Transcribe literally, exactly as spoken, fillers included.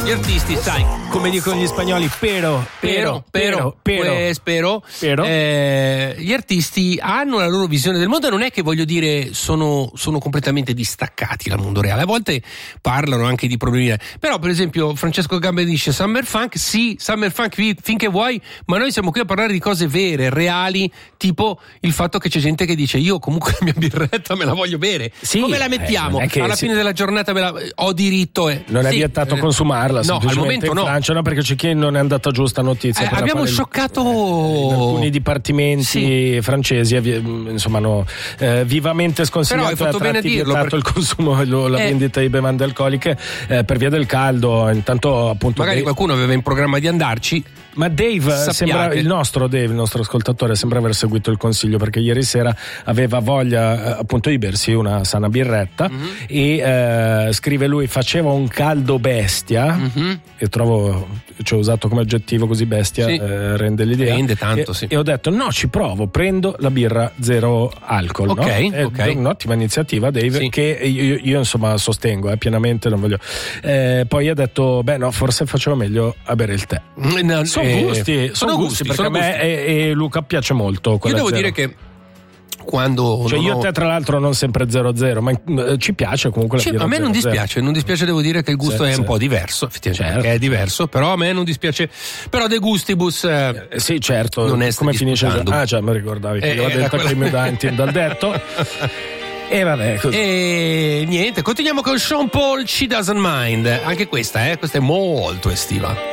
Gli artisti, sai, come dicono gli spagnoli, pero, pero, pero, pero, pues, pero, pero. Eh, gli artisti hanno la loro visione del mondo e non è che, voglio dire, sono, sono completamente distaccati dal mondo reale. A volte parlano anche di problemi, però per esempio Francesco Gamba dice Summer Funk, sì, Summer Funk finché vuoi, ma noi siamo qui a parlare di cose vere, reali, tipo il fatto che c'è gente che dice io comunque la mia birretta me la voglio bere. Sì, come la mettiamo? Eh, alla sì. fine della giornata me la, ho diritto eh. non è sì, vietato eh, consumarla, no, al momento in no. Francia no, perché c'è chi non è andata giusta notizia. Eh, per abbiamo la quale, scioccato eh, in alcuni dipartimenti sì. francesi insomma hanno eh, vivamente sconsigliato però hai fatto bene a dirlo, perché... il consumo, lo, la eh. vendita di bevande alcoliche eh, per via del caldo. Intanto appunto magari Dave... qualcuno aveva in programma di andarci. Ma Dave sembra, il nostro Dave, il nostro ascoltatore, sembra aver seguito il consiglio, perché ieri sera aveva voglia appunto di bersi una sana birretta mm-hmm. e eh, scrive lui faceva un caldo bestia mm-hmm. e trovo, ci ho usato come aggettivo così bestia, sì. eh, rende l'idea, rende tanto, e, sì. e ho detto no, ci provo, prendo la birra zero alcol, ok, no? È ok, un'ottima iniziativa Dave, sì. che io, io insomma sostengo eh, pienamente, non voglio eh, poi ha detto beh no, forse faceva meglio a bere il tè. no, sono eh, gusti, sono, sono gusti, perché sono a me gusti. E, e Luca piace molto. Io devo zero. dire che quando cioè io ho... te tra l'altro non sempre zero zero, ma eh, ci piace comunque la cioè, birra a me non zero dispiace, zero. non dispiace, devo dire che il gusto sì, è sì. un po' diverso, effettivamente certo. è diverso, però a me non dispiace. Però De Gustibus eh, eh, sì, certo. non è come finisce? Ah, già mi ricordavi che eh, l'ho detto quella... con i miei denti dal detto. E vabbè, così. E niente, continuiamo con Sean Paul, She Doesn't Mind. Anche questa, eh, questa è molto estiva.